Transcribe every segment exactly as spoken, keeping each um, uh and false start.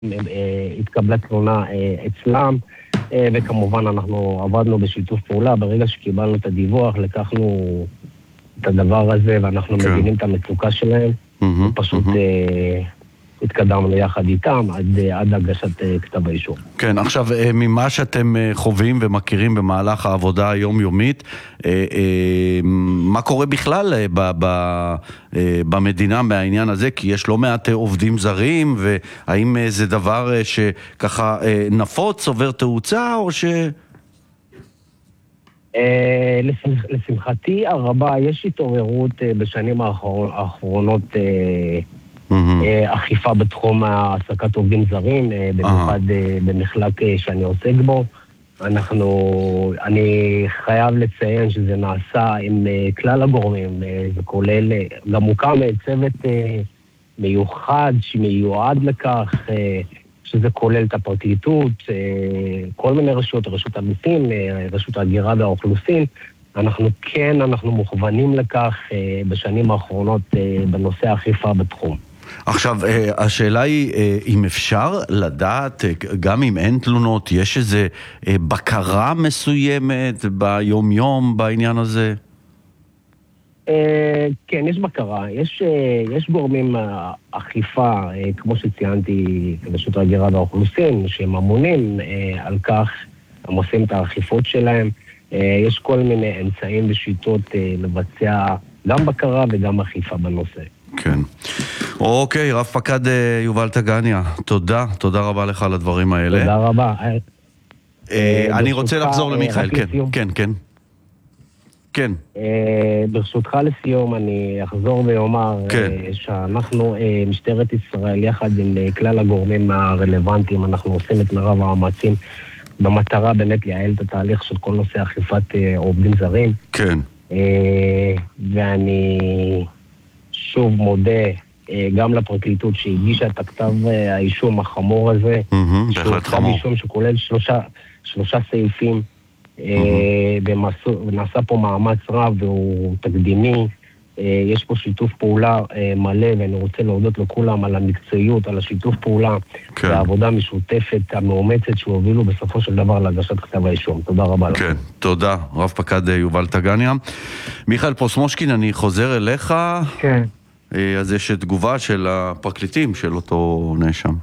התקבלה תלונה אצלם, וכמובן אנחנו עבדנו בשיתוף פעולה. ברגע שקיבלנו את הדיווח, לקחנו את הדבר הזה, ואנחנו כן. מבינים את המצוקה שלהם, mm-hmm, פשוט mm-hmm. התקדמנו יחד איתם עד, עד הגשת כתב האישום. כן, עכשיו, ממה שאתם חווים ומכירים במהלך העבודה היומיומית, מה קורה בכלל ב, ב, במדינה מהעניין הזה? כי יש לא מעט עובדים זרים, והאם זה דבר שככה נפוץ, עובר תאוצה, או ש... לשמחתי הרבה, יש התעוררות בשנים האחרונות אכיפה בתחום העסקת עובדים זרים, במיוחד במחלק שאני עוסק בו. אנחנו, אני חייב לציין שזה נעשה עם כלל הגורמים, זה כולל, גם מוקם צוות מיוחד שמיועד לכך, שזה כולל את הפרקליטות, כל מיני רשויות, רשות המיסים, רשות ההגירה והאוכלוסין. אנחנו כן, אנחנו מוכוונים לכך בשנים האחרונות בנושא האכיפה בתחום. עכשיו, השאלה היא, אם אפשר לדעת, גם אם אין תלונות, יש איזו בקרה מסוימת ביום-יום בעניין הזה? כן, יש בקרה. יש, יש גורמים אכיפה, כמו שציינתי, רשות ההגירה והאוכלוסין, שהם אמונים על כך, הם עושים את האכיפות שלהם. יש כל מיני אמצעים ושיטות לבצע גם בקרה וגם אכיפה בנושא. כן. אוקיי, רב פקד יובל טגניה, תודה, תודה רבה לך על הדברים האלה. תודה רבה. אני רוצה לחזור למיכאל, כן, כן, כן. כן. ברשותך לסיום, אני אחזור ואומר שאנחנו, משטרת ישראל, יחד עם כלל הגורמים הרלוונטיים, אנחנו עושים את מרב המאמצים במטרה באמת לייעל את התהליך של כל נושא אכיפת עובדים זרים. כן. ואני שוב מודה גם לפרקליטות שהגישה את הכתב האישום החמור הזה, שהוא כתב אישום שכולל שלושה, שלושה סעיפים, ונעשה פה מאמץ רב והוא תקדימי. יש פה שיתוף פעולה מלא, ואני רוצה להודות לכולם על המקצועיות, על השיתוף פעולה, והעבודה המשותפת המאומצת שהובילו בסופו של דבר להגשת כתב האישום. תודה רבה לך. כן, תודה. רב פקד יובל טגניה. מיכאל פרוסמושקין, אני חוזר אליך. כן. אז יש תגובה של הפרקליטים של אותו נאשם.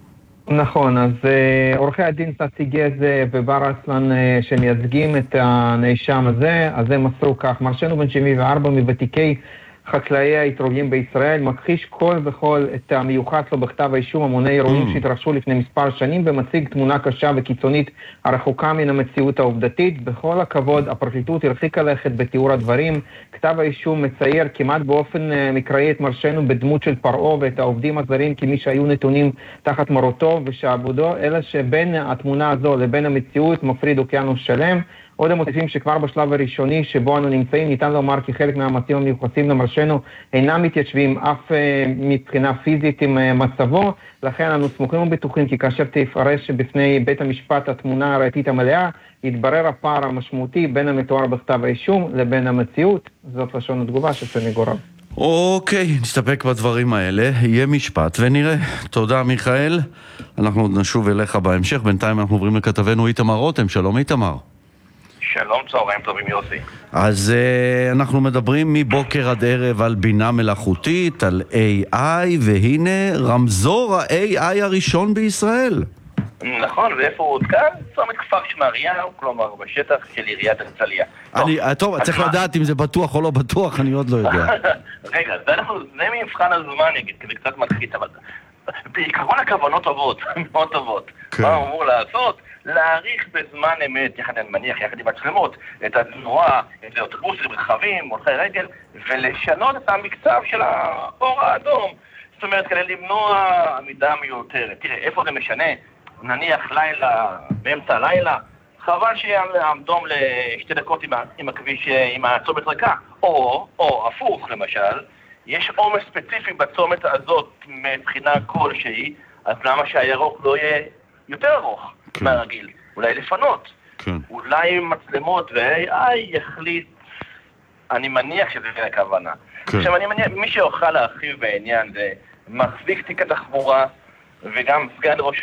נכון, אז עורכי הדין ססי גז ובר אסלן שמייצגים את הנאשם הזה, אז הם מסרו כך: מרשנו בן שבעים וארבע מוותיקי חקלאי האתרוגים בישראל, מכחיש כל וכל את המיוחס לו בכתב האישום המוני אירועים שהתרחשו לפני מספר שנים, ומציג תמונה קשה וקיצונית הרחוקה מן המציאות העובדתית. בכל הכבוד, הפרקליטות הרחיקה לכת בתיאור הדברים. כתב האישום מצייר כמעט באופן מקראי את מרשנו בדמות של פרעה ואת העובדים הזרים כמי שהיו נתונים תחת מרותו ושעבודו, אלא שבין התמונה הזו לבין המציאות מפריד אוקיינוס שלם. עוד המוסיפים שכבר בשלב הראשוני שבו אנו נמצאים, ניתן לומר כי חלק מהמאמצים המיוחסים למרשנו אינם מתיישבים אף מבחינה פיזית עם מצבו, לכן אנו סמוכים ובטוחים כי כאשר תפרש בפני בית המשפט התמונה הראייתית המלאה, יתברר הפער המשמעותי בין המתואר בכתב האישום לבין המציאות. זאת לשון התגובה של סנגוריו. אוקיי, נסתפק בדברים האלה, יהיה משפט ונראה. תודה מיכאל, אנחנו עוד נשוב אליך בהמשך. בינתיים אנחנו עוברים לכתבנו איתמר רותם. שלום איתמר. שלום, צהריים טובים יוסי. אז uh, אנחנו מדברים מבוקר עד ערב על בינה מלאכותית, על איי איי, והנה רמזור ה-איי איי הראשון בישראל. נכון, ואיפה הוא הותקן? צומת כפר שמריהו, כלומר בשטח של עיריית הרצליה. אני, טוב, צריך לדעת אם זה בטוח או לא בטוח, אני עוד לא יודע. רגע, זה מבחן הזמן, נגיד, כדי קצת מתחית, אבל בעיקרון הכוונות טובות, מאוד טובות. מה הוא אמור לעשות? להאריך בזמן אמת, יחד אני מניח, יחד עם מצלמות, את התנועה, את האוטובוסים, רכבים, הולכי רגל, ולשנות את המקצב של האור האדום. זאת אומרת, כדי למנוע עמידה מיותרת. תראה, איפה זה משנה? נניח לילה, באמצע הלילה, חבל שיהיה אדום לשתי דקות עם, עם הכביש, עם הצומת ריקה. או, או, הפוך למשל, יש עומס ספציפי בצומת הזאת מבחינה כלשהי, אז למה שהירוק לא יהיה יותר ארוך? כן. מהרגיל, אולי לפנות, כן. אולי מצלמות ו-איי איי יחליט, אני מניח שזה זה הכוונה. כן. עכשיו אני מניח, מי שיוכל להרחיב בעניין זה מחזיק תיק התחבורה וגם סגן ראש